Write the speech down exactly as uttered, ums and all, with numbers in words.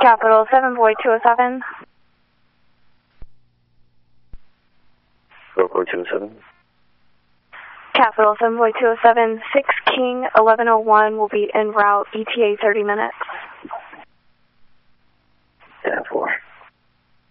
Capital seven Void two oh seven. four four two oh seven. Capital seven Void two oh seven. six King eleven oh one will be en route, E T A thirty minutes. ten four.